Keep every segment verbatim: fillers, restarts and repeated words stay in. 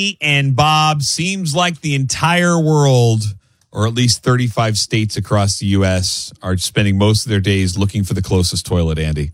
And Bob, seems like the entire world, or at least thirty-five states across the U S, are spending most of their days looking for the closest toilet, Andy.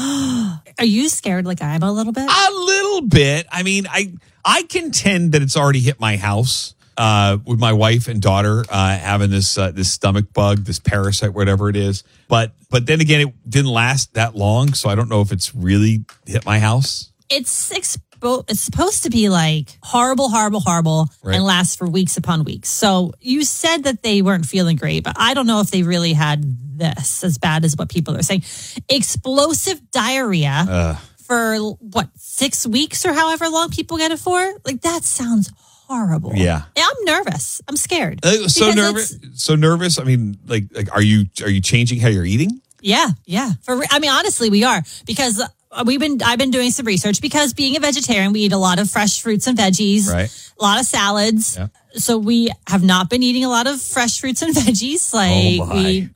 Are you scared like I am a little bit? A little bit. I mean, I I contend that it's already hit my house uh, with my wife and daughter uh, having this uh, this stomach bug, this parasite, whatever it is. But but then again, it didn't last that long, so I don't know if it's really hit my house. It's expo- It's supposed to be like horrible, horrible, horrible, right, and last for weeks upon weeks. So you said that they weren't feeling great, but I don't know if they really had this as bad as what people are saying. Explosive diarrhea Uh. for what, six weeks or however long people get it for? Like, that sounds horrible. Yeah. I'm nervous. I'm scared. Uh, so Because nervous. it's- So nervous. I mean, like, like, are you are you changing how you're eating? Yeah, yeah. For re- I mean, honestly, we are, because we've been. I've been doing some research, because being a vegetarian, we eat a lot of fresh fruits and veggies, Right. a lot of salads. Yeah. So we have not been eating a lot of fresh fruits and veggies. Like Oh, my. we,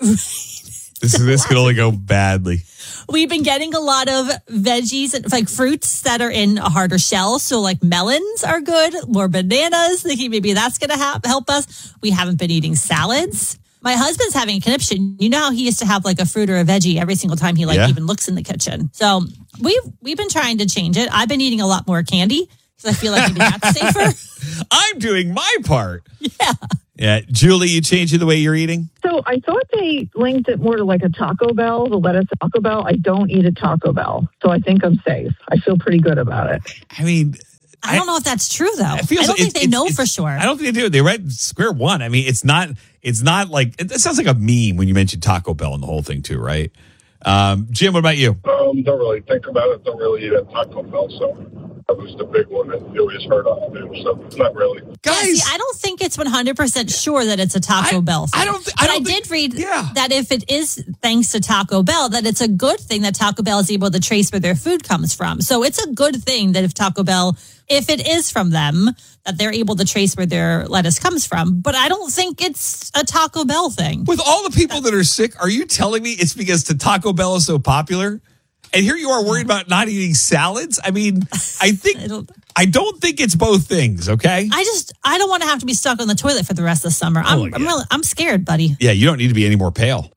This is this could only go badly. we've been getting a lot of veggies and like fruits that are in a harder shell. So like melons are good, more bananas. Thinking maybe that's going to ha- help us. We haven't been eating salads. My husband's having a conniption. You know how he used to have like a fruit or a veggie every single time he like Yeah. even looks in the kitchen. So we've we've been trying to change it. I've been eating a lot more candy because I feel like maybe that's safer. I'm doing my part. Yeah. Yeah. Julie, you changing the way you're eating? So I thought they linked it more to like a Taco Bell, the lettuce Taco Bell. I don't eat a Taco Bell, so I think I'm safe. I feel pretty good about it. I mean, I don't know if that's true though. I it feels don't like think it's- they know it's- for sure. I don't think they do. They read square one. I mean, it's not. It's not like it, it sounds like a meme when you mention Taco Bell and the whole thing too, right? Um, Jim, what about you? Um, don't really think about it. Don't really eat at Taco Bell, so that was the big one that you always heard on the news. So not really. Guys, Yeah, see, I don't think it's one hundred percent sure that it's a Taco I- Bell thing. I don't thi- I But I, don't think- did read yeah. that if it is thanks to Taco Bell, that it's a good thing that Taco Bell is able to trace where their food comes from. So it's a good thing that if Taco Bell, if it is from them, that they're able to trace where their lettuce comes from. But I don't think it's a Taco Bell thing. with all the people that are sick, are you telling me it's because the Taco Bell is so popular? And here you are worried about not eating salads? I mean, I think I don't- I don't think it's both things, okay? I just, I don't want to have to be stuck on the toilet for the rest of the summer. I'm, Oh, I'm, yeah. really, I'm scared, buddy. Yeah, you don't need to be any more pale.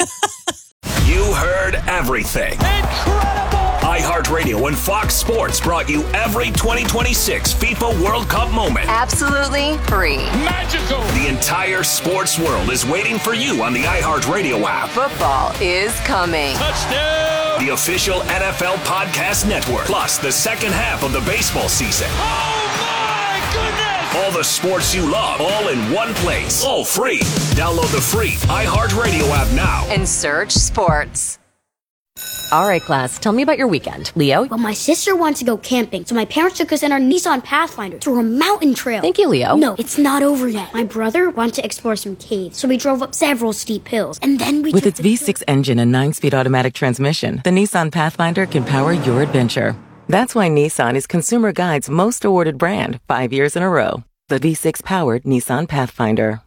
You heard everything. Incredible! iHeartRadio and Fox Sports brought you every twenty twenty-six FIFA World Cup moment. Absolutely free. Magical! The entire sports world is waiting for you on the iHeartRadio app. Football is coming. Touchdown! The official N F L Podcast Network. Plus the second half of the baseball season. Oh my goodness! All the sports you love, all in one place. All free. Download the free iHeartRadio app now. And search sports. All right, class, tell me about your weekend. Leo? Well, my sister wants to go camping, so my parents took us in our Nissan Pathfinder through a mountain trail. Thank you, Leo. No, it's not over yet. My brother wanted to explore some caves, so we drove up several steep hills, and then we With took its the V six engine and nine-speed automatic transmission, the Nissan Pathfinder can power your adventure. That's why Nissan is Consumer Guide's most awarded brand, five years in a row. The V six-powered Nissan Pathfinder.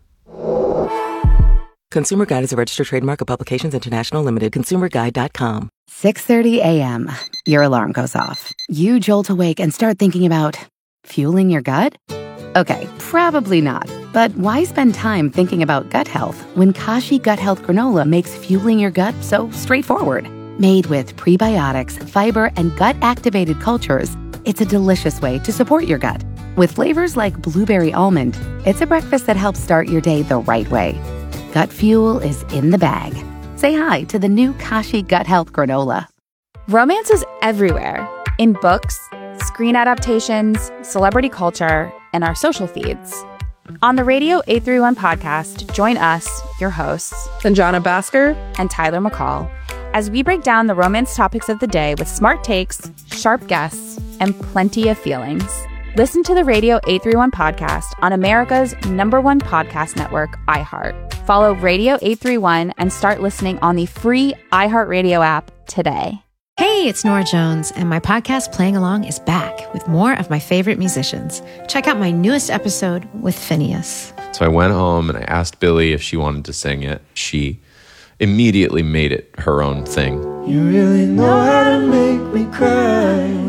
Consumer Guide is a registered trademark of Publications International Limited. consumer guide dot com. six thirty a.m. Your alarm goes off. You jolt awake and start thinking about fueling your gut? Okay, probably not. But why spend time thinking about gut health when Kashi Gut Health Granola makes fueling your gut so straightforward? Made with prebiotics, fiber, and gut-activated cultures, it's a delicious way to support your gut. With flavors like blueberry almond, it's a breakfast that helps start your day the right way. Gut fuel is in the bag. Say hi to the new Kashi Gut Health Granola. Romance is everywhere. In books, screen adaptations, celebrity culture, and our social feeds. On the Radio eight thirty-one podcast, join us, your hosts, Sanjana Bhaskar and Tyler McCall, as we break down the romance topics of the day with smart takes, sharp guests, and plenty of feelings. Listen to the Radio eight thirty-one podcast on America's number one podcast network, iHeart. Follow Radio eight thirty-one and start listening on the free iHeartRadio app today. Hey, it's Nora Jones, and my podcast Playing Along is back with more of my favorite musicians. Check out my newest episode with Phineas. So I went home and I asked Billy if she wanted to sing it. She immediately made it her own thing. You really know how to make me cry when you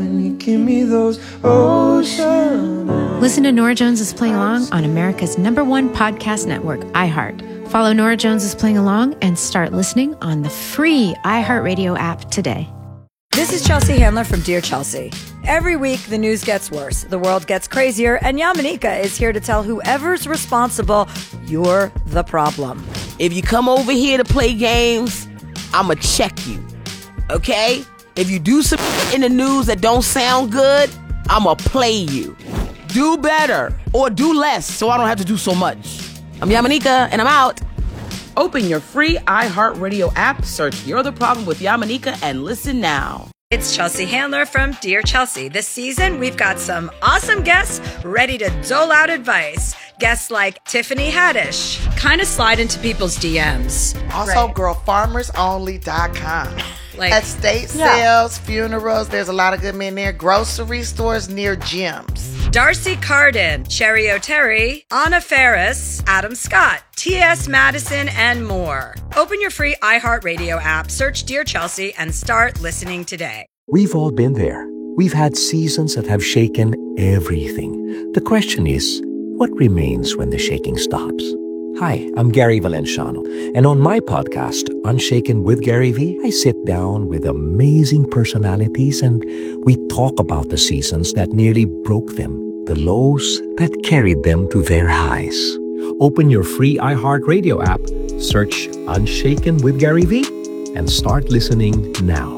give me those ocean eyes. Listen to Norah Jones is Playing Along on America's number one podcast network, iHeart. Follow Norah Jones is Playing Along and start listening on the free iHeartRadio app today. This is Chelsea Handler from Dear Chelsea. Every week, the news gets worse, the world gets crazier, and Yamanika is here to tell whoever's responsible, you're the problem. If you come over here to play games, I'ma check you, okay? If you do some in the news that don't sound good, I'ma play you. Do better or do less so I don't have to do so much. I'm Yamanika, and I'm out. Open your free iHeartRadio app, search You're the Problem with Yamanika, and listen now. It's Chelsea Handler from Dear Chelsea. This season, we've got some awesome guests ready to dole out advice. Guests like Tiffany Haddish, kind of slide into people's D Ms. Also, right. girl farmers only dot com. Like, estate yeah. sales, funerals, there's a lot of good men there. Grocery stores near gyms. Darcy Carden, Cherry O'Terry, Anna Ferris, Adam Scott, T S Madison, and more. Open your free iHeartRadio app, search Dear Chelsea, and start listening today. We've all been there. We've had seasons that have shaken everything. The question is, what remains when the shaking stops? Hi, I'm Gary Valenciano, and on my podcast, Unshaken with Gary V, I sit down with amazing personalities and we talk about the seasons that nearly broke them, the lows that carried them to their highs. Open your free iHeartRadio app, search Unshaken with Gary V, and start listening now.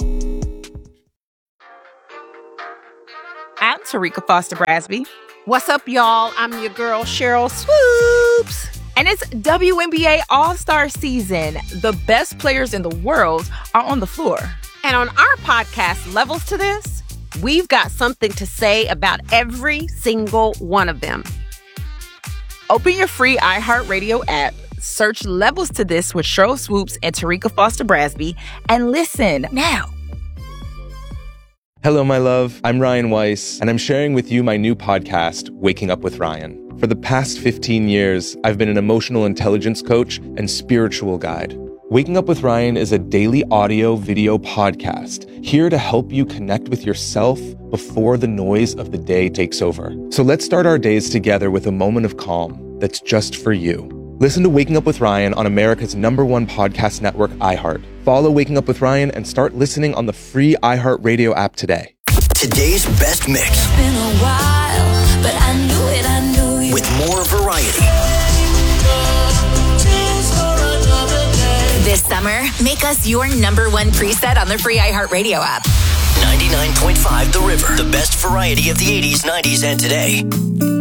I'm Tarika Foster Brasby. What's up, y'all? I'm your girl, Cheryl Swoops. And it's W N B A All-Star season. The best players in the world are on the floor. And on our podcast, Levels to This, we've got something to say about every single one of them. Open your free iHeartRadio app, search Levels to This with Cheryl Swoops and Tarika Foster Brasby, and listen now. Hello, my love. I'm Ryan Weiss, and I'm sharing with you my new podcast, Waking Up with Ryan. For the past fifteen years, I've been an emotional intelligence coach and spiritual guide. Waking Up with Ryan is a daily audio video podcast here to help you connect with yourself before the noise of the day takes over. So let's start our days together with a moment of calm that's just for you. Listen to Waking Up with Ryan on America's number one podcast network, iHeart. Follow Waking Up with Ryan and start listening on the free iHeartRadio app today. Today's best mix. It's been a while, but I knew it, I knew you. With more variety. This summer, make us your number one preset on the free iHeartRadio app. ninety-nine point five The River. The best variety of the eighties, nineties, and today.